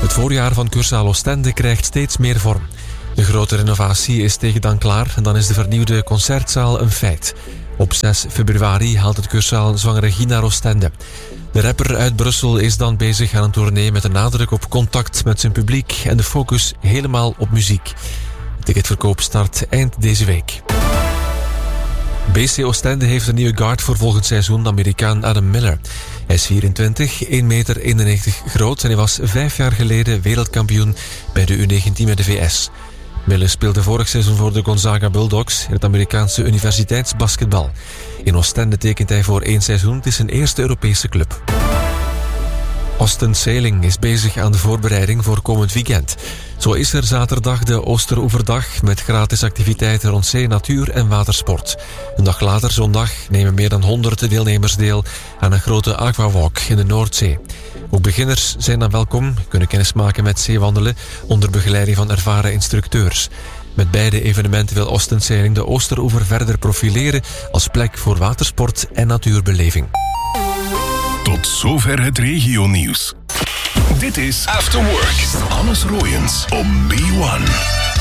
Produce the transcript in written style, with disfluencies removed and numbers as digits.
Het voorjaar van Cursaal Oostende krijgt steeds meer vorm. De grote renovatie is tegen dan klaar en dan is de vernieuwde concertzaal een feit. Op 6 februari haalt het Cursaal zwangere Guy naar Oostende. De rapper uit Brussel is dan bezig aan een tournee met een nadruk op contact met zijn publiek en de focus helemaal op muziek. De ticketverkoop start eind deze week. BC Oostende heeft een nieuwe guard voor volgend seizoen, de Amerikaan Adam Miller. Hij is 24, 1,91 meter groot en hij was 5 jaar geleden wereldkampioen bij de U19 met de VS. Miller speelde vorig seizoen voor de Gonzaga Bulldogs in het Amerikaanse universiteitsbasketbal. In Oostende tekent hij voor 1 seizoen, het is zijn eerste Europese club. Austin Sailing is bezig aan de voorbereiding voor komend weekend. Zo is er zaterdag de Oosteroeverdag met gratis activiteiten rond zee, natuur en watersport. Een dag later, zondag, nemen meer dan 100 deelnemers deel aan een grote aquawalk in de Noordzee. Ook beginners zijn dan welkom, kunnen kennismaken met zeewandelen onder begeleiding van ervaren instructeurs. Met beide evenementen wil Austin Sailing de Oosteroever verder profileren als plek voor watersport en natuurbeleving. Tot zover het regionieuws. Dit is After Work. Hannes Royens op B1.